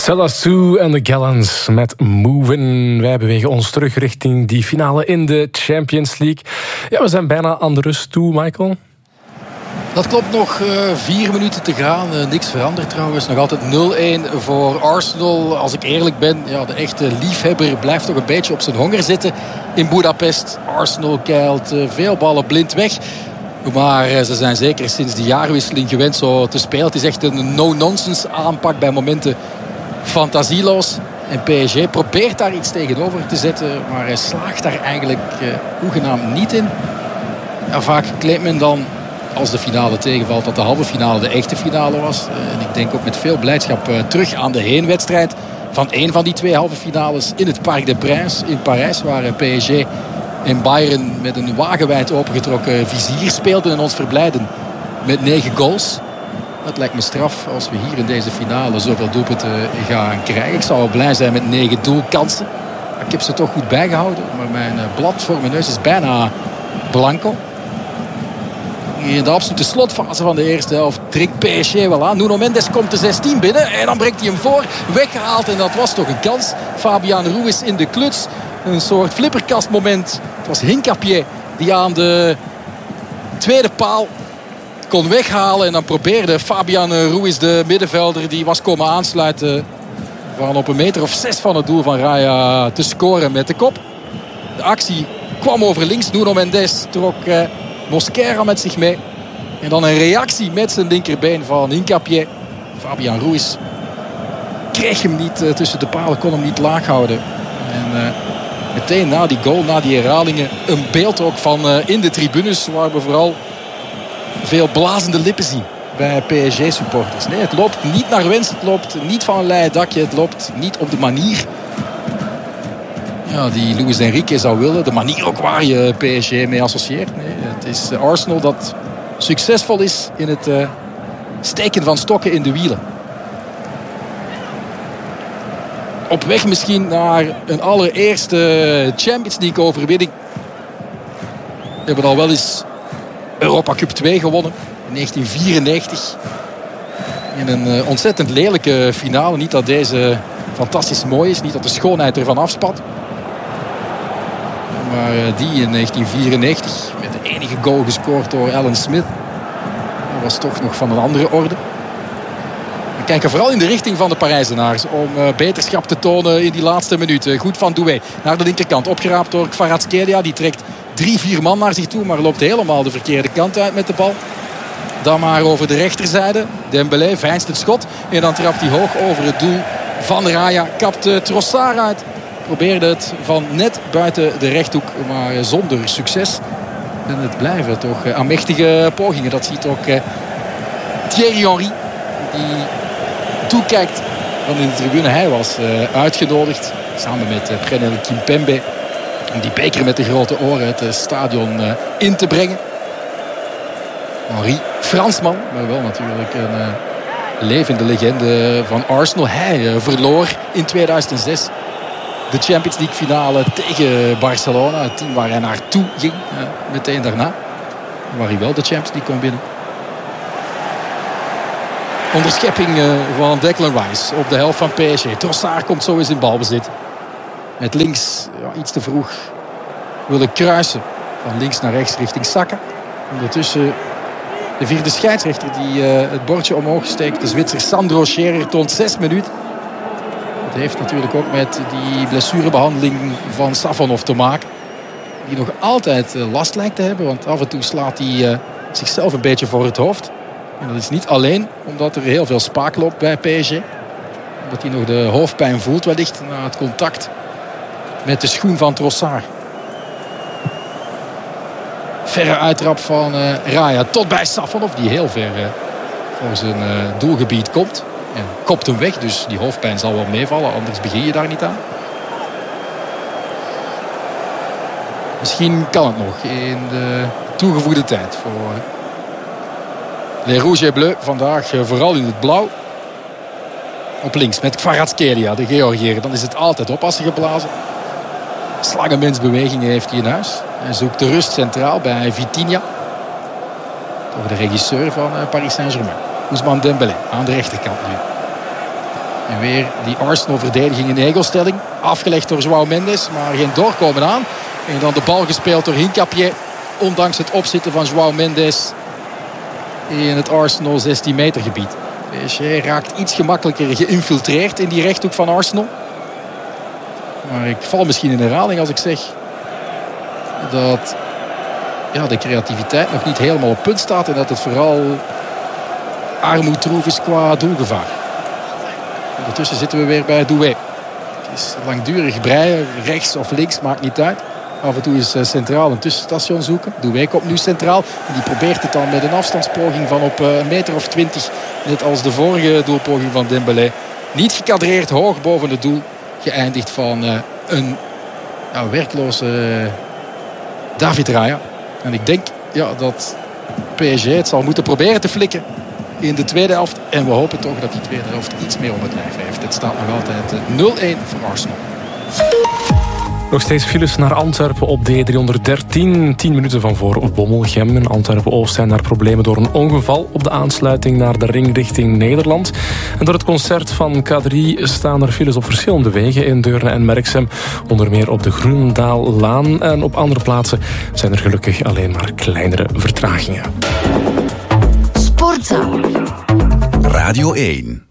Stella Sue en de Gallants met Movin'. Wij bewegen ons terug richting die finale in de Champions League. Ja, we zijn bijna aan de rust toe, Michael. Dat klopt, nog 4 minuten te gaan. Niks veranderd trouwens. Nog altijd 0-1 voor Arsenal. Als ik eerlijk ben, ja, de echte liefhebber blijft toch een beetje op zijn honger zitten in Budapest. Arsenal keilt veel ballen blind weg. Maar ze zijn zeker sinds de jaarwisseling gewend zo te spelen. Het is echt een no-nonsense aanpak, bij momenten fantasieloos. En PSG probeert daar iets tegenover te zetten, maar hij slaagt daar eigenlijk hoegenaamd niet in. Ja, vaak claimt men dan, als de finale tegenvalt, dat de halve finale de echte finale was. En ik denk ook met veel blijdschap terug aan de heenwedstrijd van één van die 2 halve finales in het Parc des Princes in Parijs, waar PSG en Bayern met een wagenwijd opengetrokken vizier speelden en ons verblijden met 9 goals. Dat lijkt me straf als we hier in deze finale zoveel doelpunten gaan krijgen. Ik zou wel blij zijn met 9 doelkansen. Maar ik heb ze toch goed bijgehouden. Maar mijn blad voor mijn neus is bijna blanco. In de absolute slotfase van de eerste helft dringt PSG wel aan. Nuno Mendes komt de 16 binnen en dan brengt hij hem voor. Weggehaald en dat was toch een kans. Fabian Ruiz in de kluts. Een soort flipperkastmoment. Het was Hincapié die aan de tweede paal kon weghalen. En dan probeerde Fabian Ruiz, de middenvelder, die was komen aansluiten, van op 1 meter of 6 van het doel van Raya te scoren met de kop. De actie kwam over links. Nuno Mendes trok Mosquera met zich mee. En dan een reactie met zijn linkerbeen van Hincapié. Fabian Ruiz kreeg hem niet tussen de palen, kon hem niet laag houden. En meteen na die goal, na die herhalingen, een beeld ook van in de tribunes, waar we vooral veel blazende lippen zien bij PSG-supporters. Nee, het loopt niet naar wens, het loopt niet van een leien dakje, het loopt niet op de manier, ja, die Luis Enrique zou willen. De manier ook waar je PSG mee associeert. Nee, het is Arsenal dat succesvol is in het steken van stokken in de wielen. Op weg misschien naar een allereerste Champions League overwinning. We hebben al wel eens Europa Cup 2 gewonnen in 1994. In een ontzettend lelijke finale. Niet dat deze fantastisch mooi is. Niet dat de schoonheid ervan afspat. Maar die in 1994 met de enige goal gescoord door Alan Smith. Dat was toch nog van een andere orde. We kijken vooral in de richting van de Parijzenaars om beterschap te tonen in die laatste minuten. Goed van Doué naar de linkerkant. Opgeraapt door Kvaratskhelia. Die trekt 3-4 man naar zich toe, maar loopt helemaal de verkeerde kant uit met de bal. Dan maar over de rechterzijde. Dembélé veinst het schot. En dan trapt hij hoog over het doel van Raya. Kapt Trossard uit. Probeerde het van net buiten de rechthoek, maar zonder succes. En het blijven toch aanmächtige pogingen. Dat ziet ook Thierry Henry, die toekijkt van in de tribune. Hij was uitgenodigd samen met Prenel Kimpembe om die beker met de grote oren het stadion in te brengen. Henry, Fransman, maar wel natuurlijk een levende legende van Arsenal. Hij verloor in 2006 de Champions League finale tegen Barcelona. Het team waar hij naartoe ging meteen daarna. Waar hij wel de Champions League kon winnen. Onderschepping van Declan Rice op de helft van PSG. Trossard komt zo eens in balbezit. Met links iets te vroeg willen kruisen. Van links naar rechts richting Saka. Ondertussen de vierde scheidsrechter die het bordje omhoog steekt. De Zwitser Sandro Scherer toont 6 minuten. Dat heeft natuurlijk ook met die blessurebehandeling van Safonov te maken. Die nog altijd last lijkt te hebben. Want af en toe slaat hij zichzelf een beetje voor het hoofd. En dat is niet alleen omdat er heel veel spaak loopt bij PSG. Omdat hij nog de hoofdpijn voelt wellicht na het contact met de schoen van Trossard. Verre uittrap van Raya tot bij Safonov. Die heel ver voor zijn doelgebied komt. En kopt hem weg, dus die hoofdpijn zal wel meevallen. Anders begin je daar niet aan. Misschien kan het nog in de toegevoegde tijd voor Les Rouges et Bleus. Vandaag vooral in het blauw. Op links met Kvaratskhelia, de Georgiër. Dan is het altijd oppassen geblazen. Slangenmensbewegingen heeft hij in huis. Hij zoekt de rust centraal bij Vitinha. Door de regisseur van Paris Saint-Germain. Ousmane Dembélé aan de rechterkant nu. En weer die Arsenal-verdediging in negelstelling. Afgelegd door João Mendes, maar geen doorkomen aan. En dan de bal gespeeld door Hincapié. Ondanks het opzitten van João Mendes in het Arsenal 16 meter gebied. PSG raakt iets gemakkelijker geïnfiltreerd in die rechthoek van Arsenal. Maar ik val misschien in herhaling als ik zeg dat de creativiteit nog niet helemaal op punt staat. En dat het vooral armoedtroef is qua doelgevaar. Ondertussen zitten we weer bij Doué. Het is langdurig breien, rechts of links, maakt niet uit. Af en toe is centraal een tussenstation zoeken. Doué komt nu centraal. En die probeert het dan met een afstandspoging van op een meter of 20. Net als de vorige doelpoging van Dembélé. Niet gekadreerd, hoog boven het doel. Geëindigd van een werkloze David Raya. En ik denk dat PSG het zal moeten proberen te flikken in de tweede helft. En we hopen toch dat die tweede helft iets meer op het lijf heeft. Het staat nog altijd 0-1 voor Arsenal. Nog steeds files naar Antwerpen op D313. 10 minuten van voor Bommelgem. In Antwerpen-Oost zijn daar problemen door een ongeval op de aansluiting naar de ring richting Nederland. En door het concert van K3 staan er files op verschillende wegen in Deurne en Merksem. Onder meer op de Groenendaallaan. En op andere plaatsen zijn er gelukkig alleen maar kleinere vertragingen. Sportza. Radio 1.